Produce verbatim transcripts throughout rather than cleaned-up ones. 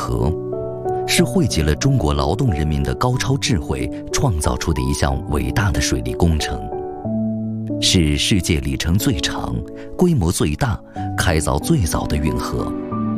河，是汇集了中国劳动人民的高超智慧创造出的一项伟大的水利工程，是世界里程最长、规模最大、开凿最早的运河。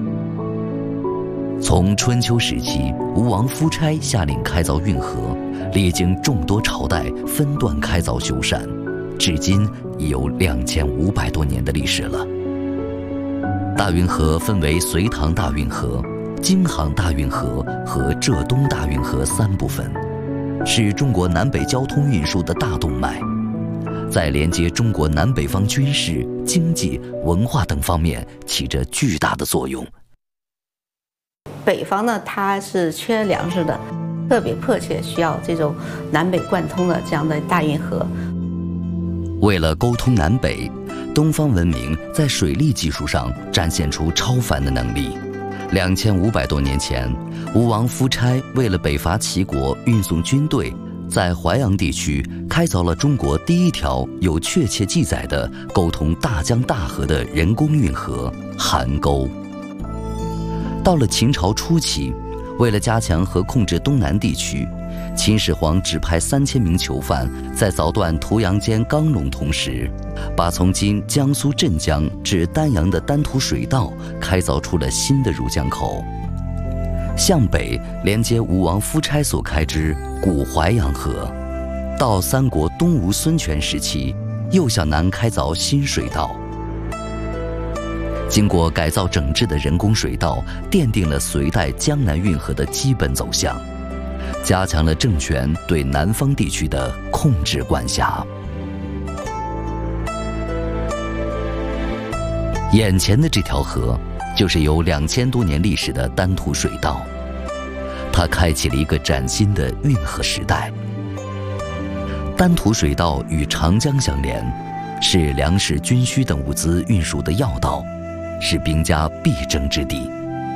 从春秋时期吴王夫差下令开凿运河，历经众多朝代分段开凿修缮，至今已有两千五百多年的历史了。大运河分为隋唐大运河、京杭大运河和浙东大运河三部分，是中国南北交通运输的大动脉，在连接中国南北方军事、经济、文化等方面起着巨大的作用。 北方呢，它是缺粮食的，特别迫切需要这种南北贯通的这样的大运河。 为了沟通南北，东方文明在水利技术上展现出超凡的能力。两千五百多年前，吴王夫差为了北伐齐国运送军队，在淮阳地区开凿了中国第一条有确切记载的沟通大江大河的人工运河邗沟。到了秦朝初期，为了加强和控制东南地区，秦始皇指派三千名囚犯，在凿断图阳间钢龙同时，把从今江苏镇江至丹阳的丹徒水道开凿出了新的入江口，向北连接吴王夫差所开之古淮阳河，到三国东吴孙权时期，又向南开凿新水道。经过改造整治的人工水道，奠定了隋代江南运河的基本走向，加强了政权对南方地区的控制管辖。眼前的这条河，就是有两千多年历史的丹徒水道，它开启了一个崭新的运河时代。丹徒水道与长江相连，是粮食、军需等物资运输的要道，是兵家必争之地。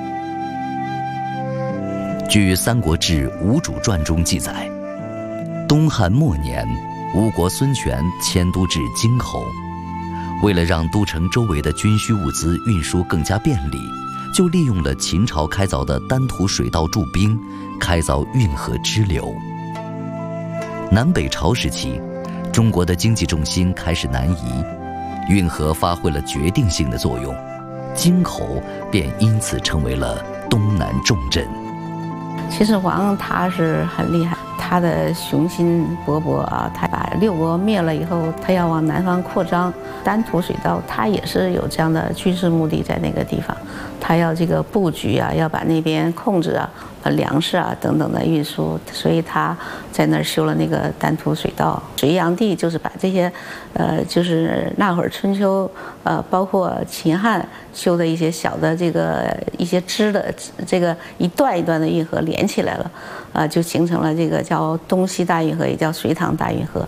据《三国志·吴主传》中记载，东汉末年，吴国孙权迁都至京口，为了让都城周围的军需物资运输更加便利，就利用了秦朝开凿的丹徒水道驻兵，开凿运河支流。南北朝时期，中国的经济重心开始南移，运河发挥了决定性的作用，京口便因此成为了东南重镇。 秦始皇他是很厉害，他的雄心勃勃啊，他把六国灭了以后，他要往南方扩张。丹徒水道他也是有这样的军事目的在那个地方，他要这个布局啊，要把那边控制啊，粮食啊等等的运输，所以他在那儿修了那个丹徒水道。隋炀帝就是把这些，呃，就是那会儿春秋，呃，包括秦汉修的一些小的这个一些支的这个一段一段的运河连起来了，啊、呃，就形成了这个叫东西大运河，也叫隋唐大运河。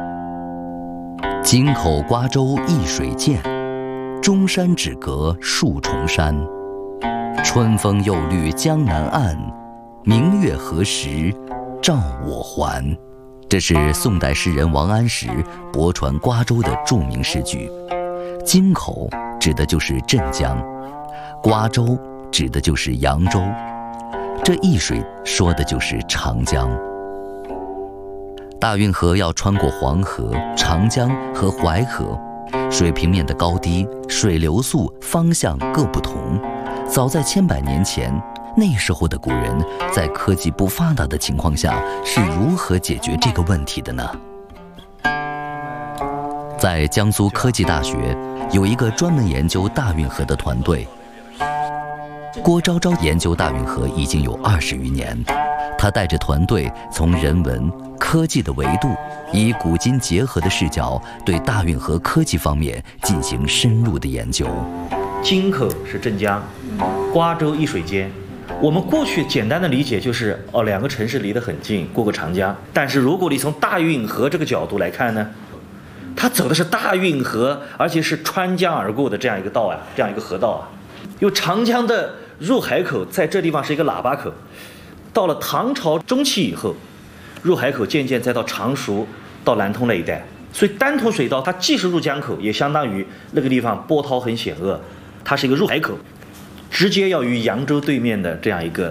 京口瓜洲一水间，中山只隔数重山。春风又绿江南岸，明月何时照我还。这是宋代诗人王安石泊船瓜洲的著名诗句。京口指的就是镇江，瓜洲指的就是扬州，这一水说的就是长江。大运河要穿过黄河、长江和淮河，水平面的高低、水流速、方向各不同。早在千百年前，那时候的古人在科技不发达的情况下是如何解决这个问题的呢？在江苏科技大学有一个专门研究大运河的团队，郭昭昭研究大运河已经有二十余年，他带着团队从人文、科技的维度，以古今结合的视角，对大运河科技方面进行深入的研究。 京口是镇江，瓜洲一水间。我们过去简单的理解就是哦，两个城市离得很近，过个长江。但是如果你从大运河这个角度来看呢，它走的是大运河，而且是穿江而过的这样一个道啊，这样一个河道啊。有长江的入海口，在这地方是一个喇叭口。到了唐朝中期以后，入海口渐渐再到常熟、到南通那一带，所以丹徒水道它既是入江口，也相当于那个地方波涛很险恶，它是一个入海口，直接要与扬州对面的这样一个